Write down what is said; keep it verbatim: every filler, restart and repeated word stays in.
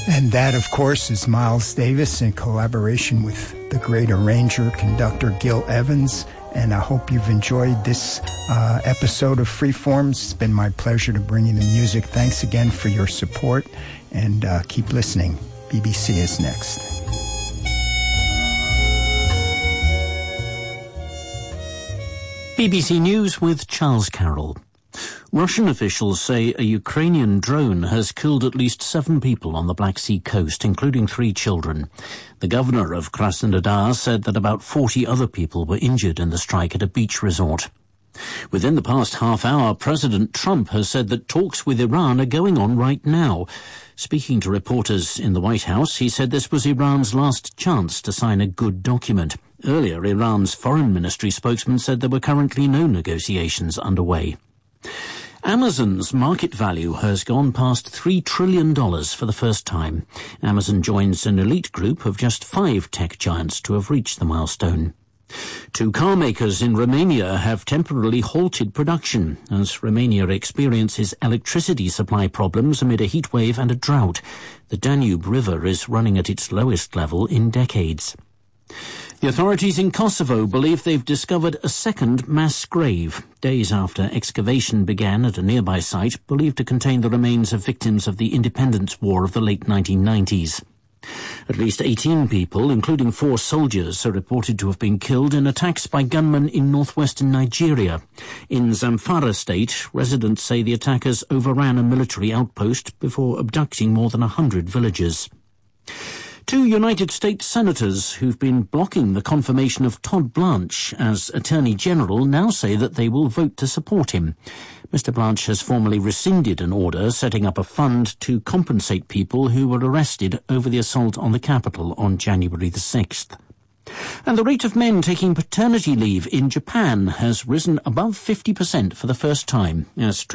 And that, of course, is Miles Davis in collaboration with the great arranger, conductor Gil Evans. And I hope you've enjoyed this uh, episode of Freeforms. It's been my pleasure to bring you the music. Thanks again for your support, and uh, keep listening. B B C is next. B B C News with Charles Carroll. Russian officials say a Ukrainian drone has killed at least seven people on the Black Sea coast, including three children. The governor of Krasnodar said that about forty other people were injured in the strike at a beach resort. Within the past half hour, President Trump has said that talks with Iran are going on right now. Speaking to reporters in the White House, he said this was Iran's last chance to sign a good document. Earlier, Iran's foreign ministry spokesman said there were currently no negotiations underway. Amazon's market value has gone past three trillion dollars for the first time. Amazon joins an elite group of just five tech giants to have reached the milestone. Two car makers in Romania have temporarily halted production as Romania experiences electricity supply problems amid a heat wave and a drought. The Danube River is running at its lowest level in decades. The authorities in Kosovo believe they've discovered a second mass grave, days after excavation began at a nearby site believed to contain the remains of victims of the independence war of the late nineteen nineties. At least eighteen people, including four soldiers, are reported to have been killed in attacks by gunmen in northwestern Nigeria. In Zamfara state, residents say the attackers overran a military outpost before abducting more than a hundred villagers. Two United States senators who've been blocking the confirmation of Todd Blanche as Attorney General now say that they will vote to support him. Mister Blanche has formally rescinded an order setting up a fund to compensate people who were arrested over the assault on the Capitol on January the sixth. And the rate of men taking paternity leave in Japan has risen above fifty percent for the first time, as